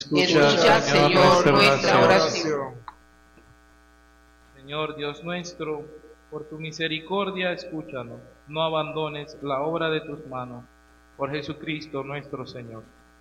Escucha, Señor, nuestra oración. Señor Dios nuestro, por tu misericordia escúchanos, no abandones la obra de tus manos, por Jesucristo nuestro Señor.